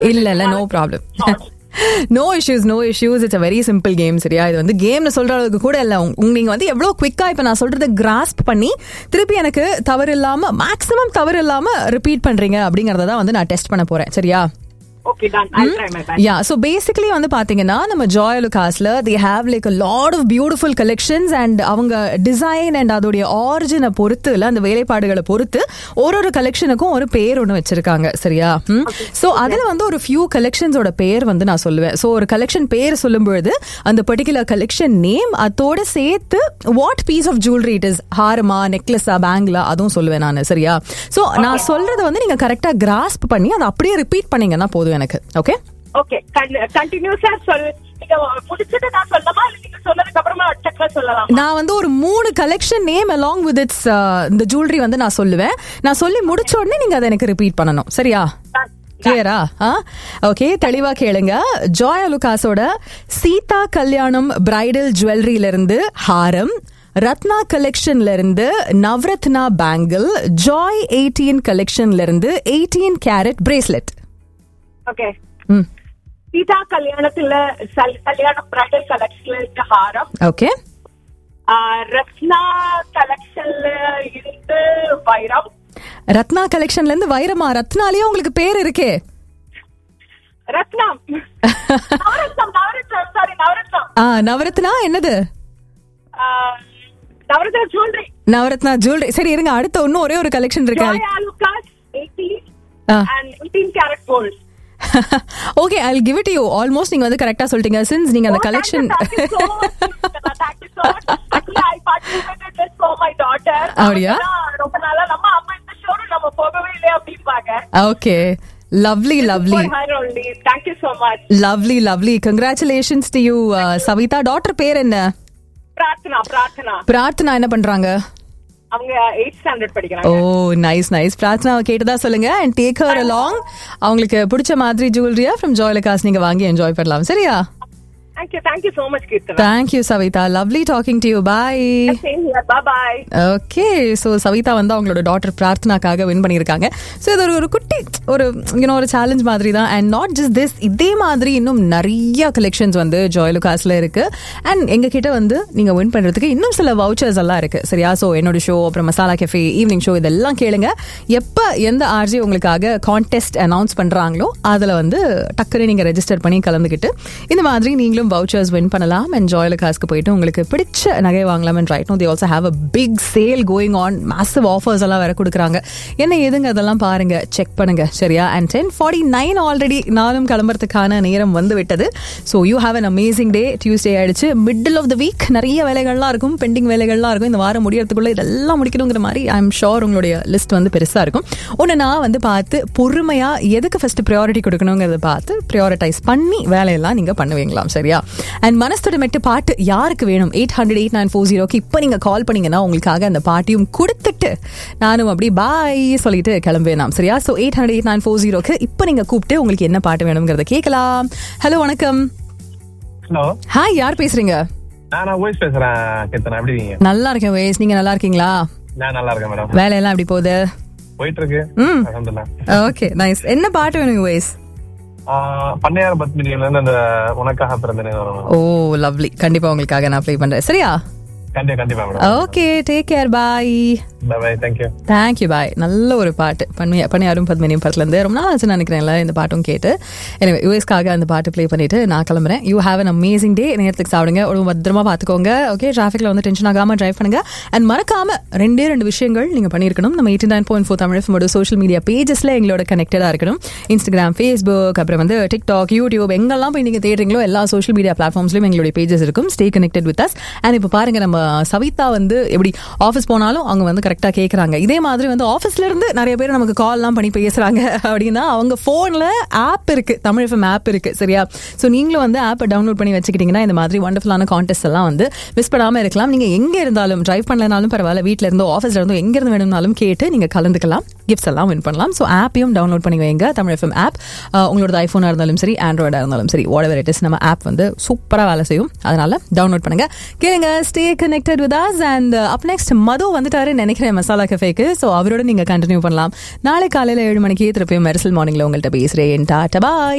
இல்ல no problem. No issues it's a very simple game. சரியா? இது வந்து கேம்னு சொல்ற அளவுக்கு கூட இல்ல. நீங்க வந்து எவ்வளவு குவிக்கா இப்ப நான் சொல்றதை கிராஸ்ப் பண்ணி திருப்பி எனக்கு தவறு இல்லாம மேக்ஸிமம் தவறு இல்லாம ரிப்பீட் பண்றீங்க அப்படிங்கறத தான் வந்து நான் டெஸ்ட் பண்ண போறேன். சரியா? Okay, done. I'll try my best. Yeah, so basically வந்து பாத்தீங்கன்னா நம்ம Joy Alucasல they have like a lot of beautiful collections and அவங்க டிசைன் அண்ட் அதோடைய ஆரிஜினை பொறுத்து இல்ல அந்த வேலைப்பாடுகளை பொறுத்து ஒரு கலெக்ஷனுக்கும் ஒரு பேர் ஒன்று வச்சிருக்காங்க. சரியா? சோ அதுல வந்து ஒரு few collectionsோட பேர் வந்து நான் சொல்லுவேன். சோ ஒரு கலெக்ஷன் பேர் சொல்லும் பொழுது அந்த பர்டிகுலர் கலெக்ஷன் நேம் அதோட சேர்த்து what piece of jewellery it is, ஹாரமா, நெக்லஸா, பேங்கிளா, அதுவும் சொல்லுவேன் நான். சரியா? சோ நான் சொல்றதை வந்து நீங்க கரெக்டா கிராஸ்ப் பண்ணி அதை அப்படியே ரிப்பீட் பண்ணீங்கன்னா போதும் எனக்கு. ஓகே ஓகே, கண்டினியூஸா சொல்லு. நீங்க முடிச்சிட்டு நான் சொல்லலாமா இல்ல நீங்க சொன்னதுக்கு அப்புறமா டக்ல சொல்லலாம்? நான் வந்து ஒரு 3 collection name along with its இந்த ஜுவல்லரி வந்து நான் சொல்லுவேன். நான் சொல்லி முடிச்ச உடனே நீங்க அதை எனக்கு ரிப்பீட் பண்ணணும். சரியா? கிளியரா? ஓகே, தெளிவா கேளுங்க. ஜாய் அலுகாஸோட சீதா கல்யாணம் பிரைடல் ஜுவல்லரியில இருந்து ஹாரம், ரத்னா கலெக்ஷன்ல இருந்து நவரத்னா பேங்கிள், ஜாய் 18 கலெக்ஷன்ல இருந்து 18 கேரட் பிரேஸ்லெட். ஓகே, சீதா கல்யாணத்துல கல்யாணம் பிரைடல் கலெக்ஷன்ல இருக்க ஹாரம். ஓகே, ரத்னா கலெக்ஷன்ல இருந்து வைரம். ரத்னா கலெக்ஷன்ல இருந்து வைரமா? ரத்னாலயே உங்களுக்கு பேர் இருக்கே. ரத்னம் நவரத்னா என்னது? நவரத்னா ஜுவல்லரி. நவரத்னா ஜுவல்லரி. சரி இருங்க, அடுத்த இன்னும் ஒரே ஒரு கலெக்ஷன் இருக்கு. 18 carrot gold. Okay, I'll give it to you. Almost நீங்க வந்து கரெக்ட்டா சொல்லிட்டீங்க. since நீங்க அந்த கலெக்ஷன் அப்படியா? ரொம்ப நாளா நம்ம அம்மா இந்த ஷோரூம் நம்ம போகவே இல்லையா அப்படிம்பாங்க. Okay, lovely thank you so much. lovely congratulations to you savita. Daughter பேர் என்ன? பிரார்த்தனா என்ன பண்றாங்க? அவங்க 8th standard படிக்கிறாங்க. ஓ நைஸ். பிரார்த்தனா கேட்டதா சொல்லுங்க and take her along. அவங்களுக்கு பிடிச்ச மாதிரி ஜுவல்லரியா from Joy Alucas நீங்க வாங்கி என்ஜாய் பண்ணலாம். சரியா? Thank you so much, Kirtana. Thank you, Savita. Lovely talking to you. Bye. Same here. Bye. Okay, so Savita வந்து அவங்களோட டாட்டர் பிரார்த்தனாக்காக வின் பண்ணியிருக்காங்க. ஸோ இது ஒரு குட்டி ஒரு ஒரு சேலஞ்ச் மாதிரி தான். அண்ட் நாட் ஜஸ்ட் திஸ், இதே மாதிரி இன்னும் நிறைய கலெக்ஷன்ஸ் வந்து ஜாய் அலுகாஸ்ல இருக்கு. அண்ட் எங்ககிட்ட வந்து நீங்க வின் பண்றதுக்கு இன்னும் சில வவுச்சர்ஸ் எல்லாம் இருக்கு. சரியா? ஸோ என்னோட ஷோ, அப்புறம் மசாலா கெஃபே ஈவினிங் ஷோ, இதெல்லாம் கேளுங்க. எப்போ எந்த ஆர்ஜி உங்களுக்காக கான்டெஸ்ட் அனௌன்ஸ் பண்றாங்களோ அதில் வந்து டக்குனு நீங்க ரெஜிஸ்டர் பண்ணி கலந்துக்கிட்டு இந்த மாதிரி நீங்களும் vouchers win பண்ணலாம். and Joy Alucasக்கு போயிட்டு உங்களுக்கு பிடிச்ச நகை வாங்கலாம். and right now they also have a big sale going on. massive offers எல்லாம் வேற கொடுக்குறாங்க. என்ன ஏதுங்க அதெல்லாம் பாருங்க, செக் பண்ணுங்க. சரியா? and 10:49 ஆல்ரெடி நாளும் கிளம்புறதுக்கான நேரம் வந்து விட்டது. so you have an amazing day. Tuesday ஆயிடுச்சு, middle of the week. நிறைய வேலைகள்லாம் இருக்கும், பெண்டிங் வேலைகள்லாம் இருக்கும். இந்த வாரம் முடியறதுக்குள்ள இதெல்லாம் முடிக்கணுங்கிற மாதிரி ஐ எம் ஷோர் உங்களுடைய லிஸ்ட் வந்து பெருசா இருக்கும். ஒன்று நான் வந்து பார்த்து பொறுமையா எதுக்கு ஃபர்ஸ்ட் ப்ரையாரிட்டி கொடுக்கணுங்கிறத பார்த்து ப்ரையாரிட்டைஸ் பண்ணி வேலையெல்லாம் நீங்க பண்ணுவீங்களாம். சரியா? அண்ட் மனசோட மெட்டு பாட்டு யாருக்கு வேணும்? 800-8940 இப்போ நீங்க கால் பண்ணீங்கன்னா உங்களுக்காக அந்த பாட்டையும் கொடுத்துட்டு நானும் அப்படி பாய் சொல்லிட்டு கிளம்புவேன். சரியா? ஸோ 800-8940 இப்போ நீங்க கூப்பிட்டு உங்களுக்கு என்ன பாட்டு வேணுங்கிறத கேட்கலாம். ஹலோ, வணக்கம். ஹலோ, ஹாய், யார் பேசுறீங்க? நான் வைஸ் பேசுறேன். கீர்த்தனா, எப்படி இருக்கீங்க? நல்லா இருக்கேன் வைஸ், நீங்க நல்லா இருக்கீங்களா? நான் நல்லா இருக்கேன் மேடம். வேலையெல்லாம் எப்படி போகுது? போயிட்டு இருக்கு. அல்ஹம்துலில்லாஹ். Okay, nice. என்ன பாட்டு வேணும் வைஸ்? பண்ணையார் பத்மினியில இருந்து அந்த உனக்காக பிறந்தேன் வரும். ஓ லவ்லி, கண்டிப்பா உங்களுக்காக நான் ப்ளே பண்றேன். சரியா? கண்டிப்பா madam. Okay, take care. Bye. By. Thank you. பாய். நல்ல ஒரு பாட்டு, பண்ணையாரும் பத்மினியும் படத்துல இருந்து. ரொம்ப நாள் ஆச்சு நினைக்கிறேன்ல இந்த பாட்டும் கேட்டு. எனவே யூஎஸ்க்காக அந்த பாட்டு ப்ளே பண்ணிட்டு நான் கிளம்புறேன். யூ ஹேவ் அன் அமேசிங் டே. நேரத்துக்கு சாப்பிடுங்க, ஒரு பத்திரமா பாத்துக்கோங்க. ஓகே, டிராஃபிக்ல வந்து டென்ஷன் ஆகாம டிரைவ் பண்ணுங்க. அண்ட் மறக்காம 2 விஷயங்கள் நீங்க பண்ணிருக்கணும். நம்ம 89.4 தமிழ் எஃப்எம்மோட சோஷியல் மீடியா பேஜஸ்ல எங்களோட கனெக்டடா இருக்கணும். இன்ஸ்டாகிராம், ஃபேஸ்புக், அப்புறம் வந்து டிக்டாக், யூடியூப், எங்கெல்லாம் போய் நீங்க தேடுறீங்களோ எல்லா சோஷியல் மீடியா பிளாட்ஃபார்ம்ஸ்லயும் எங்களுடைய பேஜஸ் இருக்கும். Stay connected with us. And இப்போ பாருங்க, நம்ம சவிதா வந்து எப்படி ஆஃபீஸ் போனாலும் அவங்க வந்து கரெக்டா கேட்கறாங்க. இதே மாதிரி வந்து ஆஃபீஸ்ல இருந்து நிறைய பேர் நமக்கு கால்லாம் பண்ணி பேசுறாங்க அப்படின்னா அவங்க போன்ல ஆப் இருக்கு, தமிழ் எஃப்எம் ஆப் இருக்கு. சரியா? ஸோ நீங்களும் வந்து ஆப்பை டவுன்லோட் பண்ணி வச்சுக்கிட்டீங்கன்னா இந்த மாதிரி வண்டர்ஃபுல்லான கான்டெஸ்ட் எல்லாம் வந்து மிஸ் பண்ணாம இருக்கலாம். நீங்க எங்க இருந்தாலும், டிரைவ் பண்ணலனாலும் பரவாயில்ல, வீட்ல இருந்தோ ஆஃபீஸ்ல இருந்தோ எங்க இருந்து வேணும்னாலும் கேட்டு நீங்க கலந்துக்கலாம், கிஃப்ட்ஸ் எல்லாம் வின் பண்ணலாம். ஸோ ஆப்பையும் டவுன்லோட் பண்ணி வைங்க, தமிழ் எஃப்எம் ஆப். உங்களோட ஐபோனா இருந்தாலும் சரி, ஆண்ட்ராய்டா இருந்தாலும் சரி, வாட்எவர் இட் இஸ், நம்ம ஆப் வந்து சூப்பரா வேலை செய்யும். அதனால டவுன்லோட் பண்ணுங்க, கேளுங்க, stay connected. Connected with us and up next மது வந்துட்டாரு நினைக்கிறேன் மசாலா கஃபேக்கு. ஸோ அவரோட நீங்க கண்டினியூ பண்ணலாம். நாளை காலையில 7 மணிக்கு திருப்பியும் மெரிசல் மார்னிங்ல உங்கள்கிட்ட பேசுறேன். டாடா பாய்.